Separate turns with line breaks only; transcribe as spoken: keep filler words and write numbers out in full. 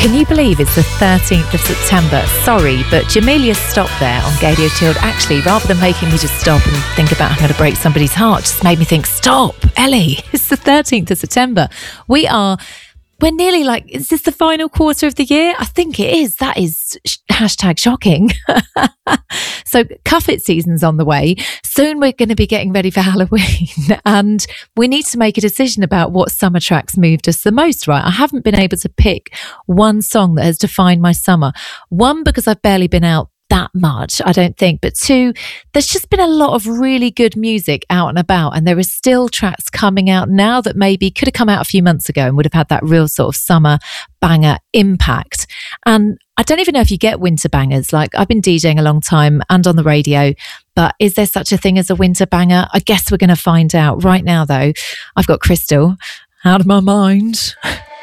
Can you believe it's the thirteenth of September? Sorry, but Jamelia stopped there on Gadio Chilled. Actually, rather than making me just stop and think about how to break somebody's heart, just made me think, stop, Ellie, it's the thirteenth of September. We are... We're nearly like, is this the final quarter of the year? I think it is. That is sh- hashtag shocking. So cuff it season's on the way. Soon we're going to be getting ready for Halloween and we need to make a decision about what summer tracks moved us the most, right? I haven't been able to pick one song that has defined my summer. One, because I've barely been out that much, I don't think, but two, there's just been a lot of really good music out and about, and there are still tracks coming out now that maybe could have come out a few months ago and would have had that real sort of summer banger impact. And I don't even know if you get winter bangers. Like, I've been DJing a long time and on the radio, but is there such a thing as a winter banger? I guess we're going to find out. Right now though, I've got Crystal, Out of My Mind.